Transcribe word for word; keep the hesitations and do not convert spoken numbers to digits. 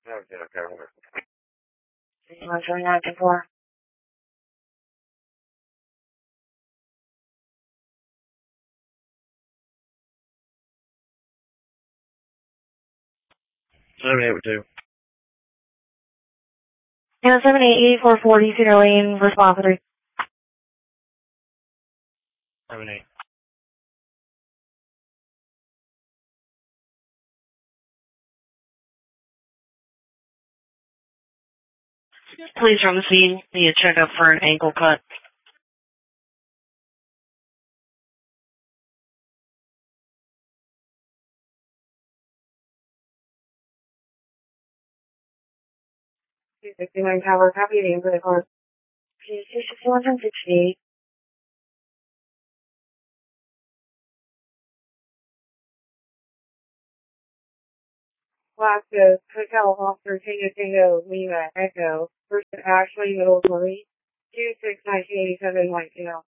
Okay, okay, okay. one twenty-nine to four. Seven eight two. Yeah, seven eight eighty-four forty Cedar Lane, response three. Seven eight. Please from the scene. Need to check up for an ankle cut. two sixty-nine Tower, copy the input call. two sixty-one sixty-eight. Glasgow, Hotel Officer Tango Tango Lima Echo, person Ashley Middle Marie, two six nineteen eighty seven White Tail.